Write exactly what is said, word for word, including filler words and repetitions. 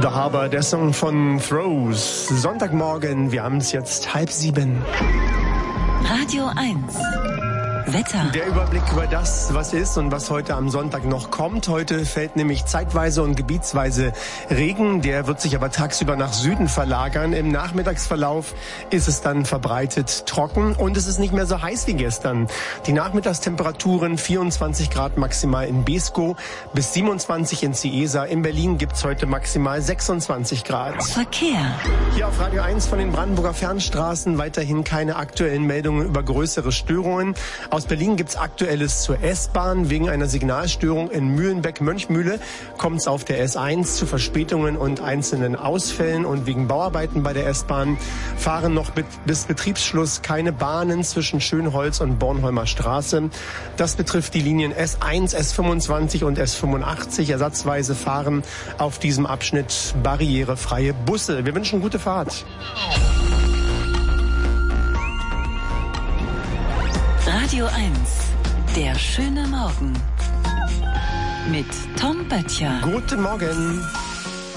The Harbor, der Song von Throws. Sonntagmorgen, wir haben es jetzt halb sieben. Radio eins. Wetter. Der Überblick über das, was ist und was heute am Sonntag noch kommt. Heute fällt nämlich zeitweise und gebietsweise Regen. Der wird sich aber tagsüber nach Süden verlagern. Im Nachmittagsverlauf ist es dann verbreitet trocken und es ist nicht mehr so heiß wie gestern. Die Nachmittagstemperaturen vierundzwanzig Grad maximal in Beeskow bis siebenundzwanzig in Cieza. In Berlin gibt's heute maximal sechsundzwanzig Grad. Verkehr. Hier auf Radio eins von den Brandenburger Fernstraßen weiterhin keine aktuellen Meldungen über größere Störungen. Aus Berlin gibt's Aktuelles zur S-Bahn. Wegen einer Signalstörung in Mühlenbeck-Mönchmühle kommt es auf der S eins zu Verspätungen und einzelnen Ausfällen. Und wegen Bauarbeiten bei der S-Bahn fahren noch bis Betriebsschluss keine Bahnen zwischen Schönholz und Bornholmer Straße. Das betrifft die Linien S eins, S fünfundzwanzig und S fünfundachtzig. Ersatzweise fahren auf diesem Abschnitt barrierefreie Busse. Wir wünschen gute Fahrt. Radio eins, der schöne Morgen mit Tom Böttcher. Guten Morgen.